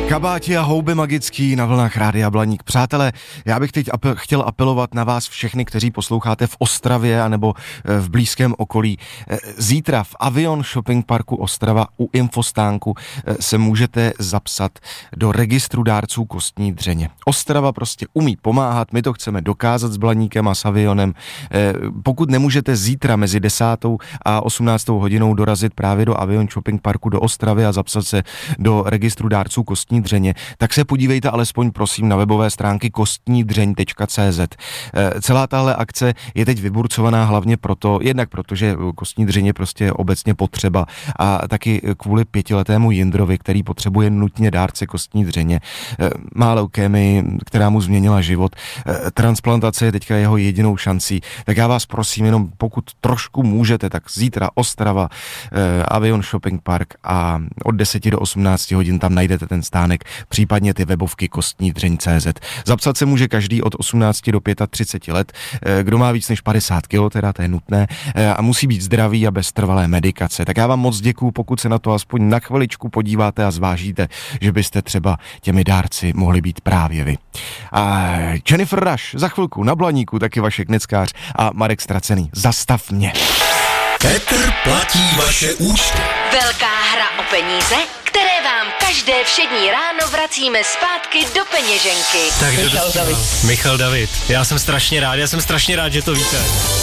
Kabáti a houby magický na vlnách Rádia Blaník. Přátelé, já bych teď chtěl apelovat na vás všechny, kteří posloucháte v Ostravě anebo v blízkém okolí. Zítra v Avion Shopping Parku Ostrava u Infostánku se můžete zapsat do registru dárců kostní dřeně. Ostrava prostě umí pomáhat, my to chceme dokázat s Blaníkem a s Avionem. Pokud nemůžete zítra mezi 10. a 18. hodinou dorazit právě do Avion Shopping Parku do Ostravy a zapsat se do registru dárců kostní dřeně, tak se podívejte alespoň prosím na webové stránky kostnidřeň.cz. Celá tahle akce je teď vyburcovaná hlavně jednak protože kostní dřeň je prostě obecně potřeba a taky kvůli 5letému Jindrovi, který potřebuje nutně dárce kostní dřeně. Má leukémii, která mu změnila život. Transplantace je teďka jeho jedinou šancí. Tak já vás prosím, jenom pokud trošku můžete, tak zítra Ostrava, Avion Shopping Park a od 10 do 18 hodin tam najdete ten stánek, případně ty webovky kostnidřeň.cz. Zapsat se může každý od 18 do 35 let, kdo má víc než 50 kg, teda to je nutné, a musí být zdravý a bez trvalé medikace. Tak já vám moc děkuju, pokud se na to aspoň na chviličku podíváte a zvážíte, že byste třeba těmi dárci mohli být právě vy. A Jennifer Rush za chvilku na Blaníku, taky Vašek Neckář a Marek Stracený. Zastav mě. Petr platí vaše účty. Velká hra o peníze, které vám každé všední ráno vracíme zpátky do peněženky. Tak Michal David. Já jsem strašně rád, že to víte.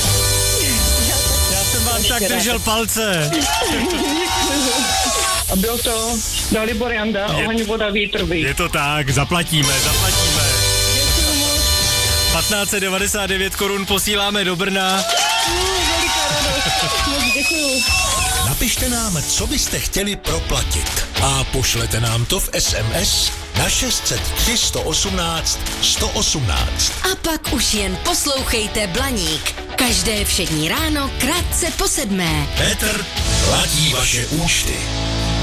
Já jsem vám tak držel palce. A byl to Dalibor Janda, Oheň, voda, vítr, vy. Je to tak, zaplatíme. 1599 korun posíláme do Brna. Děkuju. Napište nám, co byste chtěli proplatit a pošlete nám to v SMS na 603 118 118. A pak už jen poslouchejte Blaník. Každé všední ráno krátce po 7. Petr platí vaše účty.